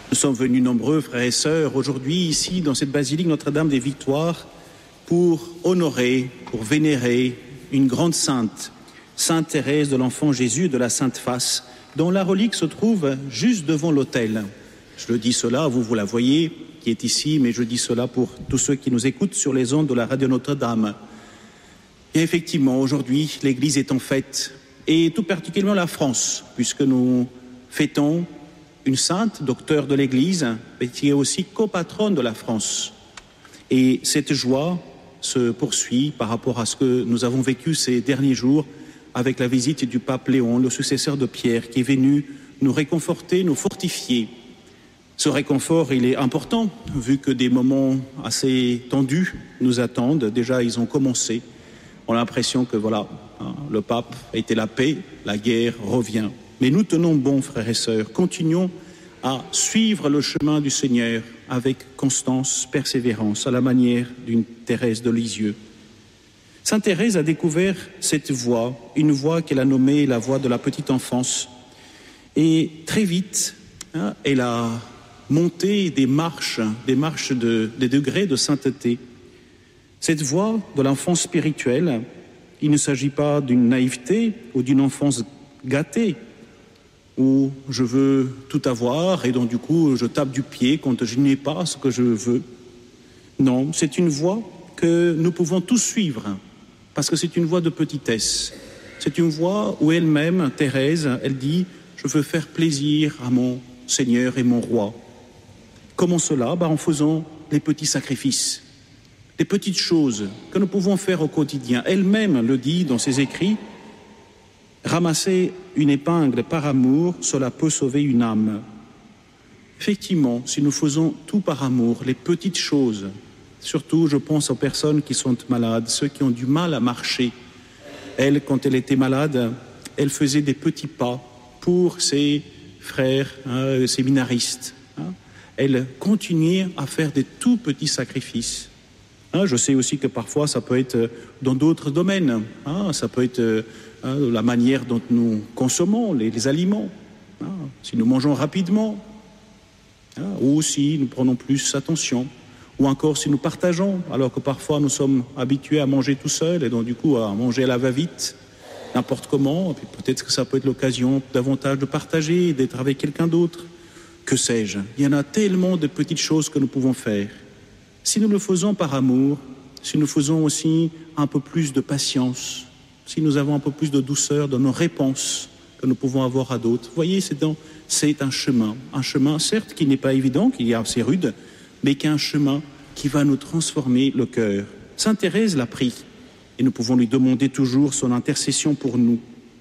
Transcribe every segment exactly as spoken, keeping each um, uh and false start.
Nous sommes venus nombreux, frères et sœurs, aujourd'hui, ici, dans cette basilique Notre-Dame des Victoires, pour honorer, pour vénérer une grande sainte, Sainte Thérèse de l'Enfant Jésus de la Sainte Face, dont la relique se trouve juste devant l'autel. Je le dis cela, vous, vous la voyez, qui est ici, mais je dis cela pour tous ceux qui nous écoutent sur les ondes de la radio Notre-Dame. Et effectivement, aujourd'hui, l'Église est en fête, et tout particulièrement la France, puisque nous fêtons une sainte, docteur de l'Église, mais qui est aussi copatronne de la France. Et cette joie se poursuit par rapport à ce que nous avons vécu ces derniers jours avec la visite du pape Léon, le successeur de Pierre, qui est venu nous réconforter, nous fortifier. Ce réconfort, il est important, vu que des moments assez tendus nous attendent. Déjà, ils ont commencé. On a l'impression que, voilà, hein, le pape a été la paix, la guerre revient. Mais nous tenons bon, frères et sœurs, continuons à suivre le chemin du Seigneur avec constance, persévérance, à la manière d'une Thérèse de Lisieux. Sainte Thérèse a découvert cette voie, une voie qu'elle a nommée la voie de la petite enfance. Et très vite, hein, elle a monté des marches, des marches de, des degrés de sainteté. Cette voie de l'enfance spirituelle, il ne s'agit pas d'une naïveté ou d'une enfance gâtée, où je veux tout avoir et donc du coup je tape du pied quand je n'ai pas ce que je veux. Non, c'est une voie que nous pouvons tous suivre, parce que c'est une voie de petitesse. C'est une voie où elle-même, Thérèse, elle dit « Je veux faire plaisir à mon Seigneur et mon Roi ». Comment cela ? Ben, en faisant les petits sacrifices, les petites choses que nous pouvons faire au quotidien. Elle-même le dit dans ses écrits, ramasser une épingle par amour, cela peut sauver une âme. Effectivement, si nous faisons tout par amour, les petites choses, surtout je pense aux personnes qui sont malades, ceux qui ont du mal à marcher. Elle, quand elle était malade, elle faisait des petits pas pour ses frères hein, séminaristes. Hein. Elle continuait à faire des tout petits sacrifices. Hein, je sais aussi que parfois ça peut être dans d'autres domaines. Hein, ça peut être hein, la manière dont nous consommons les, les aliments. Hein, si nous mangeons rapidement, hein, ou si nous prenons plus attention. Ou encore si nous partageons, alors que parfois nous sommes habitués à manger tout seul et donc du coup à manger à la va-vite, n'importe comment. Et puis peut-être que ça peut être l'occasion davantage de partager, d'être avec quelqu'un d'autre. Que sais-je ? Il y en a tellement de petites choses que nous pouvons faire. Si nous le faisons par amour, si nous faisons aussi un peu plus de patience, si nous avons un peu plus de douceur dans nos réponses que nous pouvons avoir à d'autres, vous voyez, c'est, dans, c'est un chemin, un chemin certes qui n'est pas évident, qui est assez rude, mais qui est un chemin qui va nous transformer le cœur. Sainte Thérèse l'a pris, et nous pouvons lui demander toujours son intercession pour nous.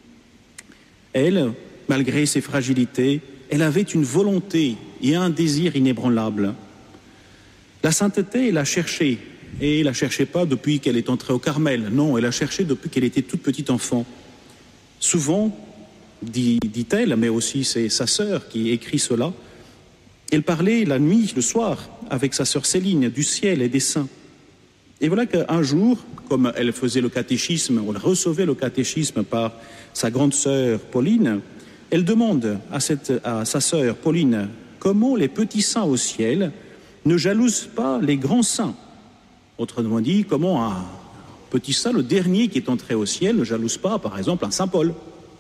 Elle, malgré ses fragilités, elle avait une volonté et un désir inébranlable. La sainteté, elle l'a cherchée, et elle ne la cherchait pas depuis qu'elle est entrée au Carmel. Non, elle l'a cherchée depuis qu'elle était toute petite enfant. Souvent, dit, dit-elle, mais aussi c'est sa sœur qui écrit cela, elle parlait la nuit, le soir, avec sa sœur Céline, du ciel et des saints. Et voilà qu'un jour, comme elle faisait le catéchisme, ou elle recevait le catéchisme par sa grande sœur Pauline, elle demande à, cette, à sa sœur Pauline comment les petits saints au ciel ne jalousent pas les grands saints. Autrement dit, comment un petit saint, le dernier qui est entré au ciel, ne jalouse pas, par exemple, un saint Paul.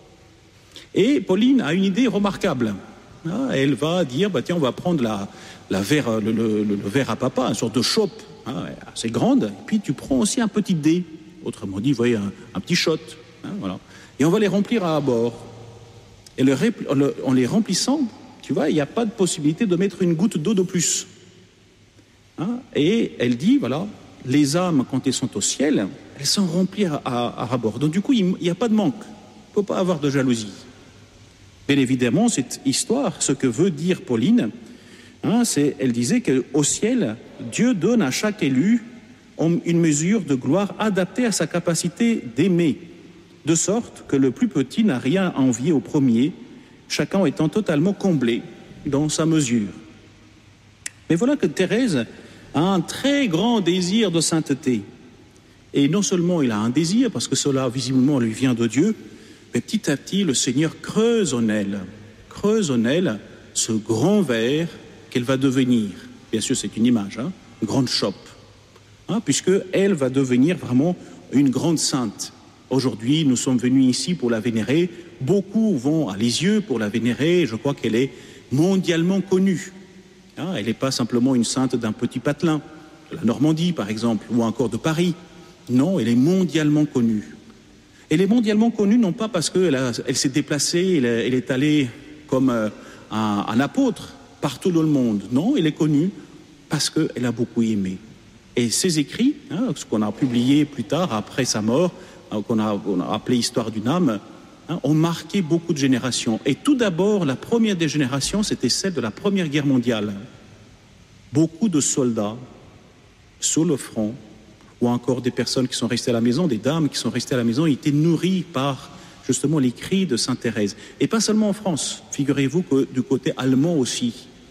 Et Pauline a une idée remarquable. Elle va dire, bah, tiens, on va prendre la, la verre, le, le, le verre à papa, une sorte de chope hein, assez grande, et puis tu prends aussi un petit dé, autrement dit, vous voyez, un, un petit shot, hein, voilà. Et on va les remplir à bord. Et le, le, en les remplissant, tu vois, il n'y a pas de possibilité de mettre une goutte d'eau de plus. Hein, et elle dit, voilà, les âmes, quand elles sont au ciel, elles sont remplies à, à, à bord. Donc du coup, il n'y a pas de manque, il ne peut pas avoir de jalousie. Bien évidemment, cette histoire, ce que veut dire Pauline, hein, c'est, elle disait qu'au ciel, Dieu donne à chaque élu une mesure de gloire adaptée à sa capacité d'aimer, de sorte que le plus petit n'a rien à envier au premier, chacun étant totalement comblé dans sa mesure. Mais voilà que Thérèse a un très grand désir de sainteté. Et non seulement il a un désir, parce que cela visiblement lui vient de Dieu, mais petit à petit, le Seigneur creuse en elle, creuse en elle ce grand verre qu'elle va devenir. Bien sûr, c'est une image, hein, une grande chope, hein, puisqu'elle va devenir vraiment une grande sainte. Aujourd'hui, nous sommes venus ici pour la vénérer. Beaucoup vont à Lisieux pour la vénérer. Je crois qu'elle est mondialement connue. Hein, elle n'est pas simplement une sainte d'un petit patelin, de la Normandie par exemple, ou encore de Paris. Non, elle est mondialement connue. Elle est mondialement connue non pas parce qu'elle a, elle s'est déplacée, elle, elle est allée comme euh, un, un apôtre partout dans le monde. Non, elle est connue parce qu'elle a beaucoup aimé. Et ses écrits, hein, ce qu'on a publié plus tard, après sa mort, hein, qu'on a, on a appelé Histoire d'une âme, hein, ont marqué beaucoup de générations. Et tout d'abord, la première des générations, c'était celle de la Première Guerre mondiale. Beaucoup de soldats sur le front, ou encore des personnes qui sont restées à la maison, des dames qui sont restées à la maison, étaient nourries par justement les cris de Sainte Thérèse. Et pas seulement en France, figurez-vous que du côté allemand aussi.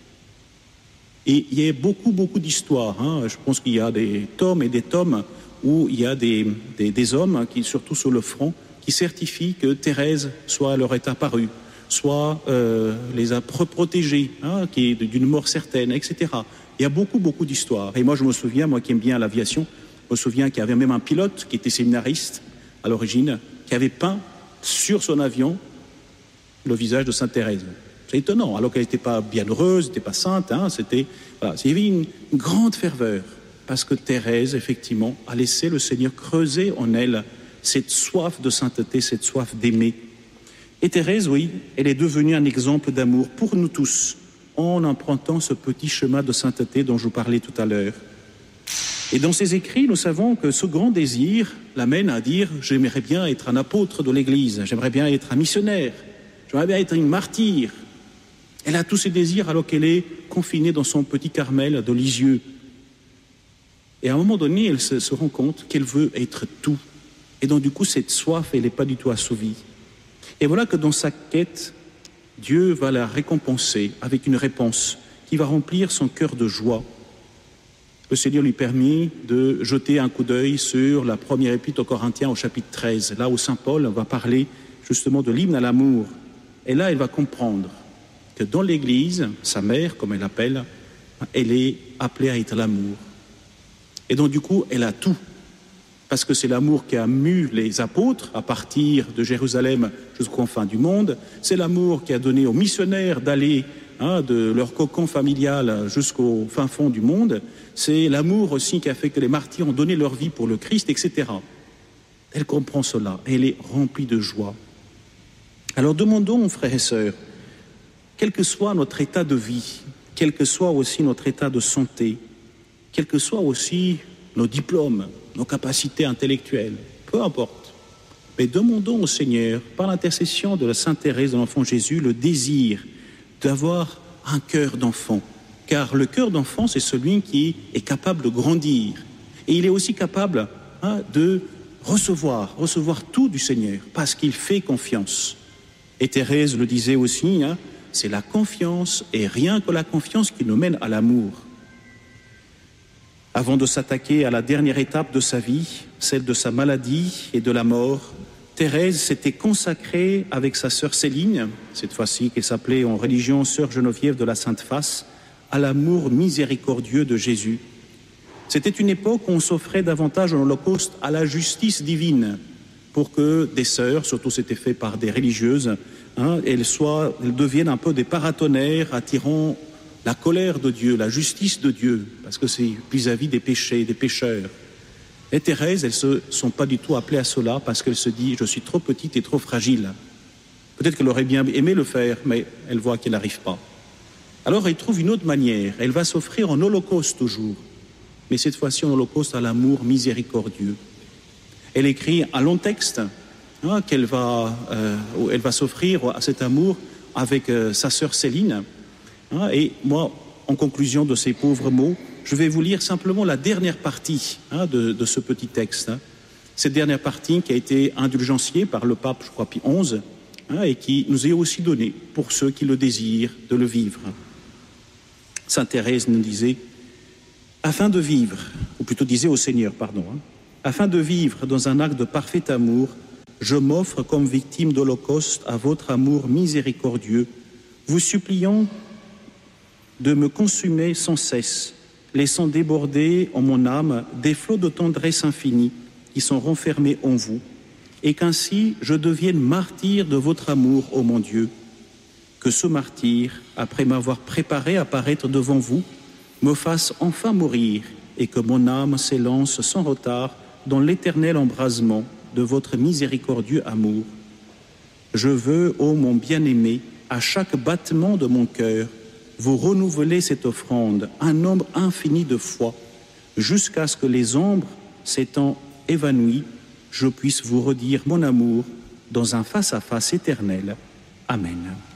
Et il y a beaucoup, beaucoup d'histoires. Hein. Je pense qu'il y a des tomes et des tomes où il y a des, des, des hommes, qui, surtout sur le front, qui certifient que Thérèse soit leur est apparue, soit euh, les a protégés, hein, qui est d'une mort certaine, et cetera. Il y a beaucoup, beaucoup d'histoires. Et moi, je me souviens, moi qui aime bien l'aviation, je me souviens qu'il y avait même un pilote qui était séminariste à l'origine, qui avait peint sur son avion le visage de Sainte Thérèse. C'est étonnant, alors qu'elle n'était pas bienheureuse, n'était pas sainte, hein, c'était, voilà, il y avait une, une grande ferveur, parce que Thérèse, effectivement, a laissé le Seigneur creuser en elle cette soif de sainteté, cette soif d'aimer. Et Thérèse, oui, elle est devenue un exemple d'amour pour nous tous, en empruntant ce petit chemin de sainteté dont je vous parlais tout à l'heure. Et dans ses écrits, nous savons que ce grand désir l'amène à dire « j'aimerais bien être un apôtre de l'Église, j'aimerais bien être un missionnaire, j'aimerais bien être une martyre ». Elle a tous ces désirs alors qu'elle est confinée dans son petit Carmel de Lisieux. Et à un moment donné, elle se, se rend compte qu'elle veut être tout. Et donc du coup, cette soif, elle n'est pas du tout assouvie. Et voilà que dans sa quête, Dieu va la récompenser avec une réponse qui va remplir son cœur de joie. Le Seigneur lui permet de jeter un coup d'œil sur la première épître aux Corinthiens au chapitre treize, là où saint Paul va parler justement de l'hymne à l'amour. Et là, elle va comprendre que dans l'Église, sa mère, comme elle l'appelle, elle est appelée à être l'amour. Et donc du coup, elle a tout. Parce que c'est l'amour qui a mu les apôtres à partir de Jérusalem jusqu'aux confins du monde. C'est l'amour qui a donné aux missionnaires d'aller hein, de leur cocon familial jusqu'au fin fond du monde. C'est l'amour aussi qui a fait que les martyrs ont donné leur vie pour le Christ, et cetera. Elle comprend cela. Elle est remplie de joie. Alors demandons, frères et sœurs, quel que soit notre état de vie, quel que soit aussi notre état de santé, quels que soient aussi nos diplômes, nos capacités intellectuelles, peu importe. Mais demandons au Seigneur, par l'intercession de la Sainte Thérèse de l'Enfant Jésus, le désir d'avoir un cœur d'enfant. Car le cœur d'enfant, c'est celui qui est capable de grandir. Et il est aussi capable hein, de recevoir, recevoir tout du Seigneur, parce qu'il fait confiance. Et Thérèse le disait aussi, hein, c'est la confiance et rien que la confiance qui nous mène à l'amour. Avant de s'attaquer à la dernière étape de sa vie, celle de sa maladie et de la mort, Thérèse s'était consacrée avec sa sœur Céline, cette fois-ci qui s'appelait en religion sœur Geneviève de la Sainte Face, à l'amour miséricordieux de Jésus. C'était une époque où on s'offrait davantage en holocauste à la justice divine pour que des sœurs, surtout c'était fait par des religieuses, hein, elles, soient, elles deviennent un peu des paratonnerres attirant la colère de Dieu, la justice de Dieu, parce que c'est vis-à-vis des péchés, des pécheurs. Et Thérèse, elles ne se sont pas du tout appelées à cela parce qu'elle se dit « je suis trop petite et trop fragile ». Peut-être qu'elle aurait bien aimé le faire, mais elle voit qu'elle n'arrive pas. Alors elle trouve une autre manière, elle va s'offrir en holocauste toujours, mais cette fois-ci en holocauste à l'amour miséricordieux. Elle écrit un long texte hein, qu'elle va, euh, elle va s'offrir à cet amour avec euh, sa sœur Céline. Hein, et moi, en conclusion de ces pauvres mots, je vais vous lire simplement la dernière partie hein, de, de ce petit texte. Hein. Cette dernière partie qui a été indulgenciée par le pape, je crois, Pie onze, hein, et qui nous est aussi donnée pour ceux qui le désirent de le vivre. Sainte Thérèse nous disait, afin de vivre, ou plutôt disait au Seigneur, pardon, hein, afin de vivre dans un acte de parfait amour, je m'offre comme victime d'holocauste à votre amour miséricordieux, vous suppliant de me consumer sans cesse, laissant déborder en mon âme des flots de tendresse infinie qui sont renfermés en vous, et qu'ainsi je devienne martyr de votre amour, ô mon Dieu. Que ce martyr, après m'avoir préparé à paraître devant vous, me fasse enfin mourir, et que mon âme s'élance sans retard dans l'éternel embrasement de votre miséricordieux amour. Je veux, ô mon bien-aimé, à chaque battement de mon cœur, vous renouveler cette offrande, un nombre infini de fois, jusqu'à ce que les ombres s'étant évanouies, je puisse vous redire mon amour dans un face-à-face éternel. Amen.